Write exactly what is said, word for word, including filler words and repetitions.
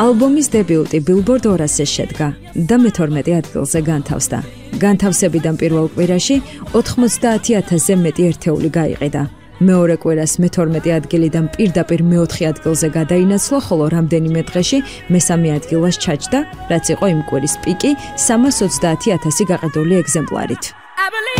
ალბომის დებიუტი Billboard ორასზე შედგა და მეთორმეტე ადგილზე განთავსდა. განთავსებიდან პირველ კვირაში ოთხმოცდაათი ათასზე მეტი ერთეული გაიყიდა. მეორე კვირას მეთორმეტე ადგილიდან პირდაპირ მეოთხე ადგილზე გადაინაცვლა, ხოლო რამდენიმე დღეში მესამე ადგილას ჩაჯდა, რაც იყო იმ კვირის პიკი სამას ოცდაათი ათასი გაყიდული ეგზემპლარით.